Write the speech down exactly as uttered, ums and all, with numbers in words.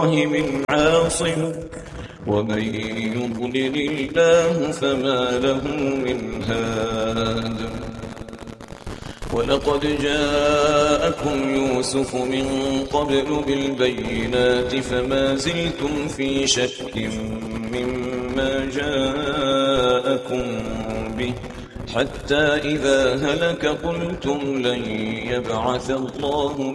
من عاصم ومن يضلل الله فما له من هاد ولقد جاءكم يوسف من قبل بالبينات فما زلتم في شك مما جاءكم به حتى إذا هلك قلتم لن يبعث الله